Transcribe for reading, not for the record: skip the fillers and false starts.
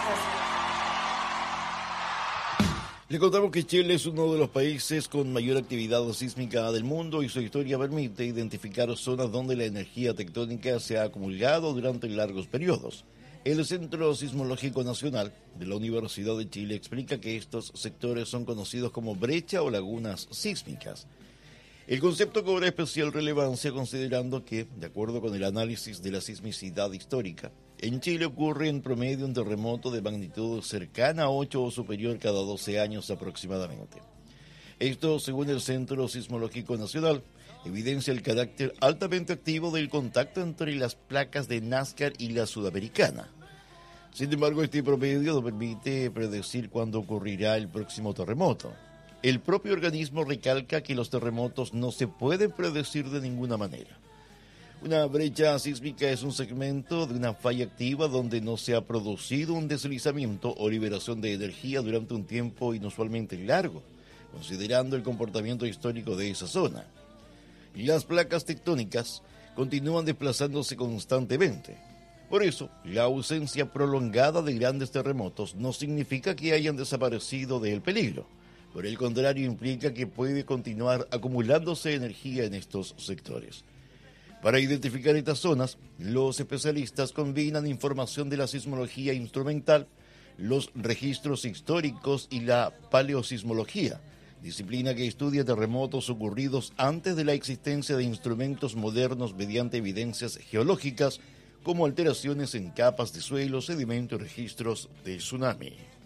Le contamos que Chile es uno de los países con mayor actividad sísmica del mundo y su historia permite identificar zonas donde la energía tectónica se ha acumulado durante largos periodos. El Centro Sismológico Nacional de la Universidad de Chile explica que estos sectores son conocidos como brecha o lagunas sísmicas. El concepto cobra especial relevancia considerando que, de acuerdo con el análisis de la sismicidad histórica, en Chile ocurre en promedio un terremoto de magnitud cercana a 8 o superior cada 12 años aproximadamente. Esto, según el Centro Sismológico Nacional, evidencia el carácter altamente activo del contacto entre las placas de Nazca y la sudamericana. Sin embargo, este promedio no permite predecir cuándo ocurrirá el próximo terremoto. El propio organismo recalca que los terremotos no se pueden predecir de ninguna manera. Una brecha sísmica es un segmento de una falla activa donde no se ha producido un deslizamiento o liberación de energía durante un tiempo inusualmente largo, considerando el comportamiento histórico de esa zona. Las placas tectónicas continúan desplazándose constantemente. Por eso, la ausencia prolongada de grandes terremotos no significa que hayan desaparecido del peligro. Por el contrario, implica que puede continuar acumulándose energía en estos sectores. Para identificar estas zonas, los especialistas combinan información de la sismología instrumental, los registros históricos y la paleosismología, disciplina que estudia terremotos ocurridos antes de la existencia de instrumentos modernos mediante evidencias geológicas como alteraciones en capas de suelo, sedimento y registros de tsunami.